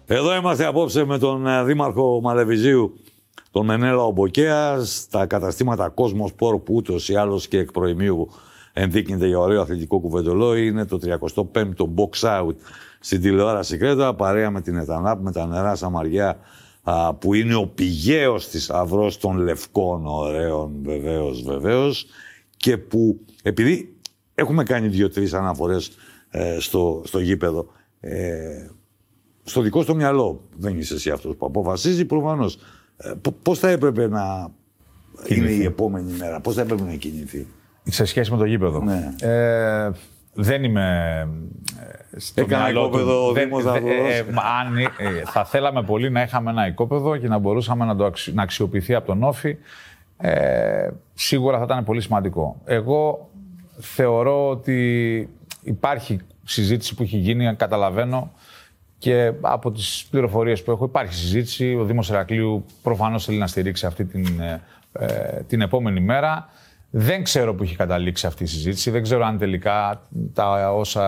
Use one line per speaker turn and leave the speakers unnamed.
Εδώ είμαστε απόψε με τον Δήμαρχο Μαλεβιζίου, τον Μενέλα Ομποκαία, στα καταστήματα Κόσμο Σπορ που ούτως ή άλλως και εκ προημίου ενδείκνυται για ωραίο αθλητικό κουβεντολόι. Είναι το 35ο box out στην τηλεόραση Κρέτα, παρέα με την Ετανάπ, με τα νερά Σαμαριά, που είναι ο πηγαίος της αυρός των λευκών ωραίων, βεβαίως, και που επειδή έχουμε κάνει 2-3 αναφορές στο γήπεδο, στο δικό στο μυαλό, δεν είσαι εσύ αυτός που αποφασίζει προφανώς, πώς θα έπρεπε να είναι η επόμενη μέρα, πώς θα έπρεπε να κινηθεί. Σε
σχέση με το γήπεδο.
Ναι.
Δεν είμαι στο μυαλό του. Θα θέλαμε πολύ να είχαμε ένα οικόπεδο και να μπορούσαμε να αξιοποιηθεί από τον Όφη. Σίγουρα θα ήταν πολύ σημαντικό. Εγώ θεωρώ ότι υπάρχει συζήτηση που έχει γίνει, καταλαβαίνω, και από τις πληροφορίες που έχω υπάρχει συζήτηση. Ο Δήμος Ηρακλείου προφανώς θέλει να στηρίξει αυτή την επόμενη μέρα. Δεν ξέρω που έχει καταλήξει αυτή η συζήτηση. Δεν ξέρω αν τελικά τα όσα